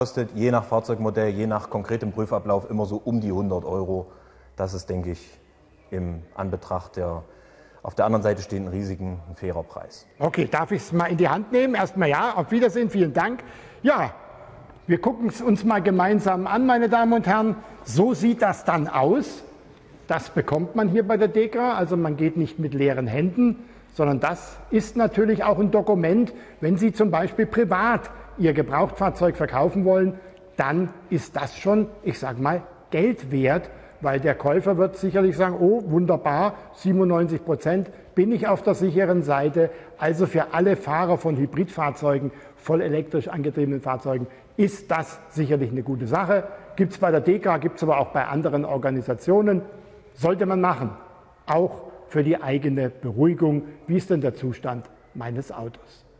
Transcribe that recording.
kostet je nach Fahrzeugmodell, je nach konkretem Prüfablauf immer so um die 100 Euro. Das ist, denke ich, im Anbetracht der auf der anderen Seite stehenden Risiken ein fairer Preis. Okay, darf ich es mal in die Hand nehmen? Erstmal ja, auf Wiedersehen, vielen Dank. Ja, wir gucken es uns mal gemeinsam an, meine Damen und Herren. So sieht das dann aus. Das bekommt man hier bei der DEKRA, also man geht nicht mit leeren Händen, sondern das ist natürlich auch ein Dokument, wenn Sie zum Beispiel privat Ihr Gebrauchtfahrzeug verkaufen wollen, dann ist das schon, ich sage mal, Geld wert, weil der Käufer wird sicherlich sagen, oh wunderbar, 97% bin ich auf der sicheren Seite. Also für alle Fahrer von Hybridfahrzeugen, voll elektrisch angetriebenen Fahrzeugen, ist das sicherlich eine gute Sache. Gibt es bei der DEKRA, gibt es aber auch bei anderen Organisationen. Sollte man machen, auch für die eigene Beruhigung. Wie ist denn der Zustand meines Autos?